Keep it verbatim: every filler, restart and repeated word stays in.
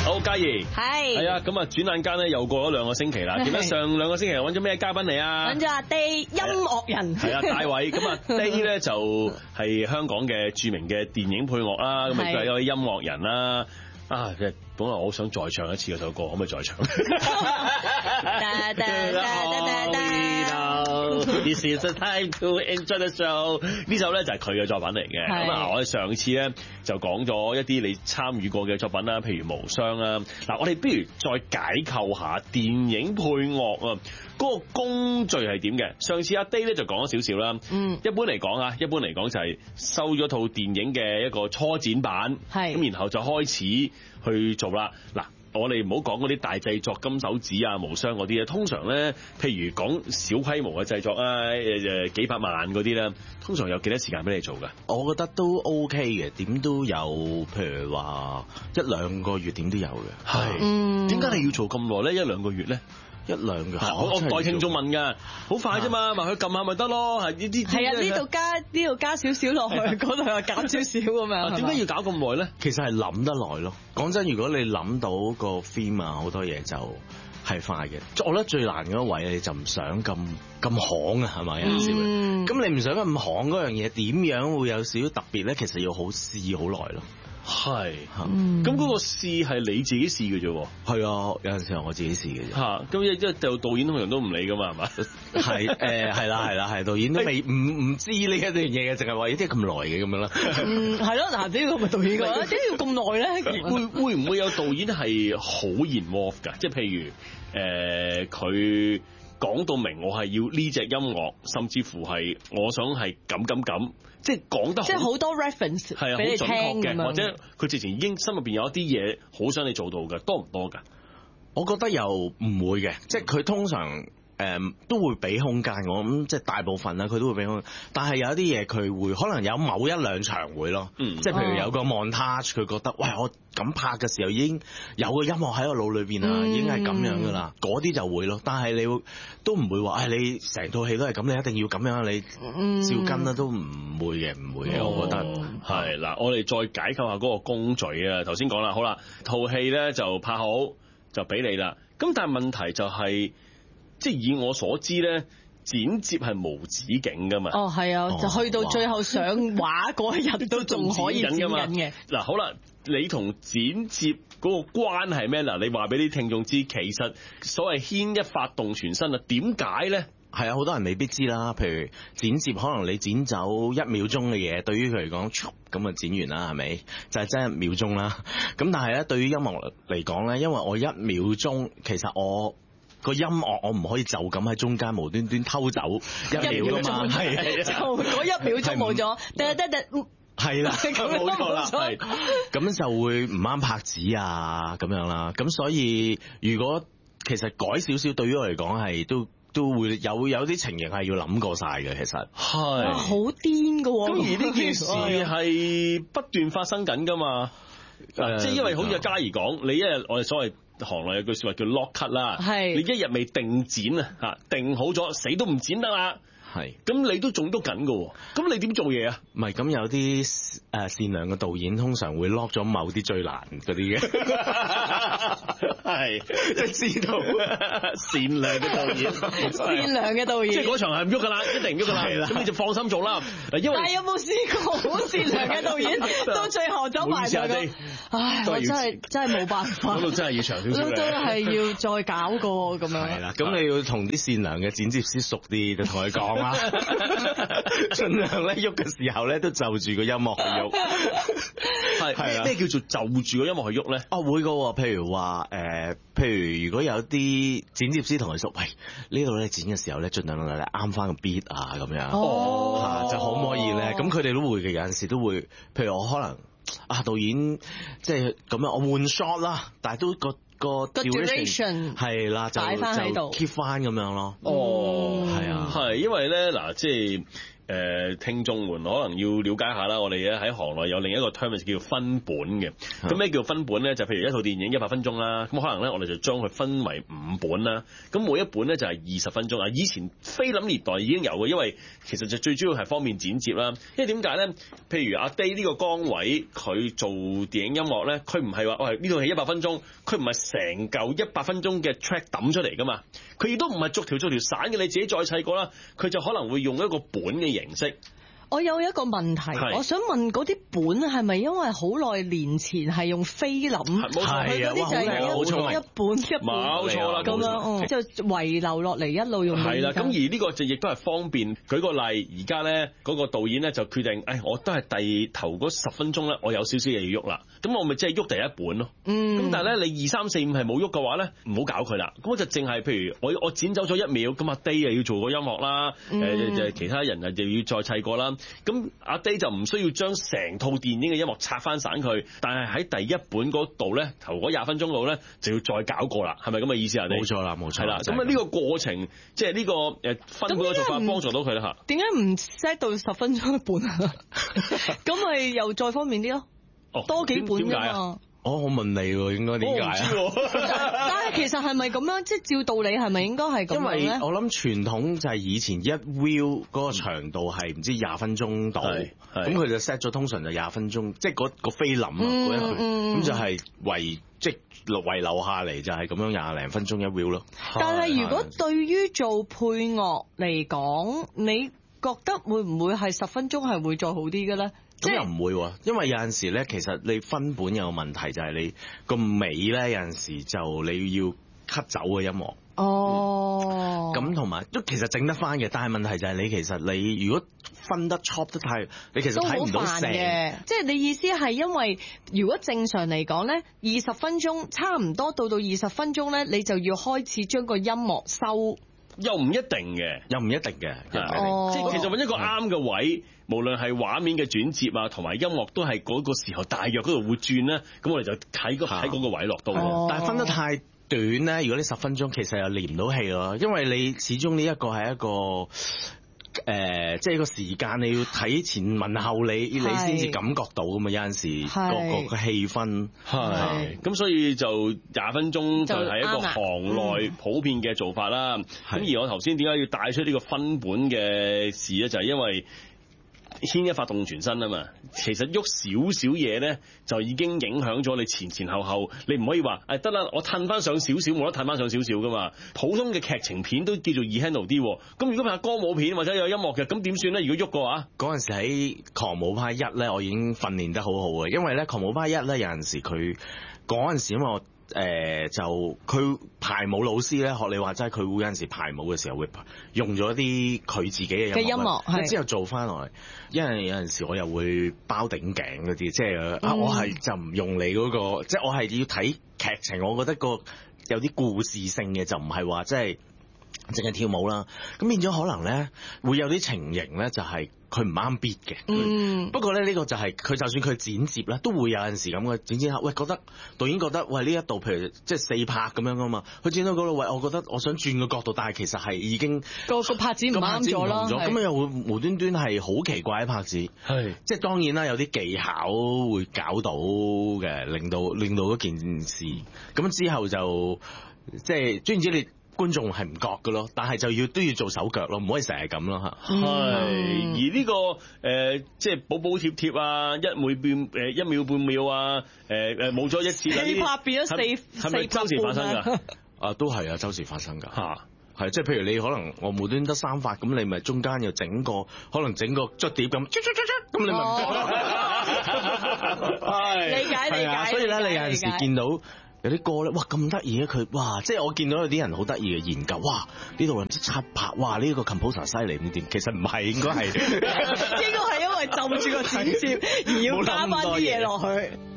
好，嘉怡係係啊，咁啊，轉眼間咧又過咗兩個星期啦。記得上兩個星期揾咗咩嘉賓嚟啊？ 揾咗阿 Day 音樂人， 係啊，大偉。咁啊 Day 咧就係香港嘅著名嘅電影配樂啦，咁啊亦都係一位音樂人啦。啊，其實本來我好想再唱一次嗰首歌，可唔可以再唱？This is the time to enjoy the show。呢首咧就係佢嘅作品嚟嘅。咁啊，我哋上次咧就講咗一啲你參與過嘅作品啦，譬如無雙啦。嗱，我哋不如再解構下電影配樂啊，嗰個工序係點嘅？上次阿 Day 咧就講咗少少啦。嗯，一般嚟講啊，一般嚟講就係收咗套電影嘅一個初剪版，係咁，然後就開始去做啦。嗱，我哋唔好講嗰啲大製作金手指啊、無雙嗰啲啊，通常咧，譬如講小規模嘅製作啊，誒誒幾百萬嗰啲咧，通常有幾多時間俾你做㗎？ 我覺得都 OK 嘅，點都有，譬如話一兩個月點都有嘅。 係，嗯，點解你要做咁耐咧？一兩個月咧？一兩個，我我代聽眾問㗎，好快啫嘛，咪去撳下咪得咯，係呢啲。係啊， 呢度加呢度加少少落去，嗰度又減少少咁樣。 點解要搞咁耐咧？ 其實係諗得耐咯。講真，如果你諗到個 theme 啊，好多嘢就係快嘅。我覺得最難嗰位你就唔想咁咁行啊，係咪有陣時會？咁你唔想咁行嗰樣嘢，點樣會有少少特別咧？其實要好試好耐咯。 係，咁嗰個試係你自己試嘅啫喎。 係啊，有陣時候我自己試嘅啫。 嚇，咁因為導導演通常都唔理噶嘛，係嘛？ 係誒，係啦係啦係，導演都未唔唔知呢一段嘢嘅，淨係話呢啲咁耐嘅咁樣啦。 嗯，係咯，嗱，點解咪導演㗎？點解要咁耐咧？ 會會唔會有導演係好 involve 㗎？即係譬如誒佢。講到明我係要呢隻音樂，甚至乎係我想係咁咁咁，即係講得即係好多 reference 係啊，好準確嘅，或者佢直情已經心入邊有一啲嘢好想你做到嘅，多唔多㗎？ 我覺得又唔會嘅，即係佢通常。誒、嗯、都會俾空間我，咁即係大部分啦，佢都會俾空間。但係有一啲嘢佢會可能有某一兩場會咯，嗯、即係譬如有個 montage，佢覺得喂，我咁拍嘅時候已經有個音樂喺個腦裏邊啦，嗯、已經係咁樣噶啦，嗰啲就會咯。但係你會都唔會話，誒、哎、你成套戲都係咁，你一定要咁樣，你照跟啦，都唔會嘅，唔會嘅，嗯、我覺得係嗱，我哋再解構下嗰個工序啊。頭先講啦，好啦，套戲咧就拍好就俾你啦。咁但係問題就係、是。即係以我所知咧，剪接係無止境噶嘛。 哦，係啊，哦、就去到最後上畫嗰一日都仲可以剪緊嘅。 嗱，好啦，你同剪接嗰個關係咩？嗱，你話俾啲聽眾知，其實所謂牽一髮動全身啊，點解咧？ 係啊，好多人未必知啦。譬如剪接，可能你剪走一秒鐘嘅嘢，對於佢嚟講，咁啊剪完啦，係咪？就係、是、真係一秒鐘啦。咁但係咧，對於音樂嚟講咧，因為我一秒鐘，其實我個音樂我唔可以就咁喺中間無端端偷走一秒㗎嘛，係就嗰一秒鐘冇咗，得得得， 係啦，冇錯啦，係咁就會唔啱拍子啊咁樣啦。咁所以如果其實改少少，對於我嚟講係都都會有有啲情形係要諗過晒嘅，其實係好癲㗎喎。 咁而呢件事係不斷發生緊㗎嘛，呃、即係因為好似阿嘉怡講，你一日我哋所謂行內有句説話叫 lock cut 啦，係你一日未定剪啊嚇，定好咗死都唔剪得啦。係，咁你都中得緊㗎喎，咁你點做嘢啊？ 唔係，咁有啲誒善良嘅導演通常會 lock 咗某啲最難嗰啲嘅，係即係知道善良嘅導演， 善良嘅導演， 即係嗰場係唔喐㗎啦，一定唔喐㗎啦，咁你就放心做啦。因為但係有冇試過好善良嘅導演到最後走埋咗咁？唉，我真係真係冇辦法， 嗰度真係要長少少， 都係要再搞過咁樣。 係啦，咁你要同啲善良嘅剪接師熟啲，就同佢講。盡量咧喐嘅時候咧，都就住個音樂去喐。 係係啦。咩叫做就住個音樂去喐咧？ 哦，會噶。譬如話誒、呃，譬如如果有啲剪接師同佢講，喂，呢度咧剪嘅時候咧，盡量咧啱翻個 beat 啊，咁樣。哦。啊、就可唔可以咧？咁佢哋都會嘅，有陣時都會。譬如我可能啊，導演即係咁樣，我換 shot 啦，但係都個。個 duration 係啦，就就 keep 翻咁樣咯。 哦，係啊，係因為咧嗱，即係誒聽眾們可能要了解下啦，我哋咧喺行內有另一個 term 叫分本嘅。咁咩叫分本咧？就譬如一套電影一百分鐘啦，咁可能咧我哋就將佢分為五本啦。咁每一本咧就係二十分鐘啊。以前菲林年代已經有嘅，因為其實就最主要係方便剪接啦。因為點解咧？譬如阿 Day 呢個崗位，佢做電影音樂咧，佢唔係話喂呢套戲一百分鐘，佢唔係成嚿一百分鐘嘅 track 抌出嚟噶嘛。佢亦都唔係逐條逐條散嘅，你自己再砌過啦。佢就可能會用一個本嘅形式。 我有一個問題，我想問嗰啲本係咪因為好耐年前係用菲林？係冇錯， 嗰啲就係一一本一本冇錯啦， 咁樣就遺留落嚟一路用。 係啦，咁而呢個就亦都係方便。舉個例，而家咧嗰個導演咧就決定，誒，我都係第頭嗰十分鐘咧，我有少少嘢要喐啦，咁我咪即係喐第一本咯。嗯。咁但係咧，你二三四五係冇喐嘅話咧，唔好搞佢啦。咁我就淨係譬如我我剪走咗一秒，咁阿 Day 又要做個音樂啦，誒、嗯呃、其他人啊又要再砌過啦。咁阿 Day 就唔需要將成套電影嘅音樂拆翻散佢，但係喺第一本嗰度咧，頭嗰廿分鐘度咧就要再搞過啦，係咪咁嘅意思啊？ 冇錯啦，冇錯。係啦， 咁啊呢個過程，即係呢個誒分本嘅做法幫助到佢啦嚇。點解唔 set 到十分鐘一本啊？咁咪又再方便啲咯，哦、多幾本㗎嘛。 哦，我問你喎，應該點解啊？ 我唔知但係其實係咪咁樣？即係照道理係咪應該係咁樣咧？ 因為我諗傳統就係以前一 reel 嗰個長度係唔知廿分鐘度，咁佢就 set 咗通常就廿分鐘，即係嗰個菲林啊嗰一段，咁就係遺即係遺留下嚟就係咁樣廿零分鐘一 reel 咯。 但係如果對於做配樂嚟講，你覺得會唔會係十分鐘係會再好啲嘅咧？ 咁又唔會喎，因為有陣時咧，其實你分本有個問題就係你個尾咧，有陣時就你要 cut 走嘅音樂。哦。咁同埋都其實整得翻嘅，但係問題就係你其實你如果分得 chop 得太，你其實睇唔到成嘅。 即係你意思係因為如果正常嚟講咧，二十分鐘差唔多到到二十分鐘咧，你就要開始將個音樂收。 又唔一定嘅， 又唔一定嘅。 哦。即係其實揾一個啱嘅位。無論係畫面嘅轉接啊，同埋音樂都係嗰個時候大約嗰度會轉咧，咁我哋就喺個喺嗰個位落到。 哦、但係分得太短咧，如果你十分鐘其實又連唔到戲咯，因為你始終呢一個係一個誒，即、呃、係、就是、個時間你要睇前文後理，你先至感覺到㗎嘛。有陣時個個個氣氛係，咁所以就廿分鐘就係一個行內普遍嘅做法啦。咁、嗯、而我頭先點解要帶出呢個分本嘅事咧？就係、是、因為牽一髮動全身啊嘛，其實喐少少嘢咧，就已經影響咗你前前後後。你唔可以話誒得啦，我褪翻上少少，冇得褪翻上少少噶嘛。普通嘅劇情片都叫做易 handle 啲。咁如果拍歌舞片或者有音樂嘅，咁點算咧？如果喐嘅話， 嗰陣時喺狂舞派一咧，我已經訓練得好好嘅，因為咧狂舞派一咧有陣時佢嗰陣時因為我。誒、呃、就佢排舞老師咧，學你話齋，佢會有陣時排舞嘅時候會用咗啲佢自己嘅音樂，音樂之後做翻落嚟。因為有陣時我又會包頂頸嗰啲，即係、嗯、啊，我係就唔用你嗰、嗰個，即係我係要睇劇情，我覺得個有啲故事性嘅，就唔係話即係淨係跳舞啦。咁變咗可能咧會有啲情形咧，就係、是。佢唔啱 beat 嘅，嗯、不過咧呢、呢個就係、是、佢就算佢剪接咧，都會有陣時咁嘅剪剪下，喂覺得導演覺得喂呢一度譬如即係四拍咁樣噶嘛，佢剪到嗰度喂，我覺得我想轉個角度，但係其實係已經個個拍子唔啱咗啦， 咁又會無端端係好奇怪嘅拍子，係即係當然啦，有啲技巧會搞到嘅，令到令到嗰件事咁之後就即係總之你。觀眾係唔覺嘅咯，但係就要都要做手腳咯，唔可以成日咁咯嚇。係、 嗯，而呢、呢個誒、呃、即係補補貼貼啊，一每半誒一秒半秒啊，誒誒冇咗一次啦， 四拍變咗四，係咪周時發生㗎？ 啊，都係啊，周時發生㗎。 嚇， 係即係譬如你可能我無端得三發，咁你咪中間又整個可能整個捽碟咁，咁你咪唔覺咯。係理解理解。 所以咧，你有陣時見到。有啲歌咧，哇咁得意啊！佢哇，即係我見到有啲人好得意嘅研究，哇呢度唔知七拍，哇呢、呢個 composer 犀利咁點？其實唔係，應該係應該係因為就住個剪接而要加翻啲嘢落去。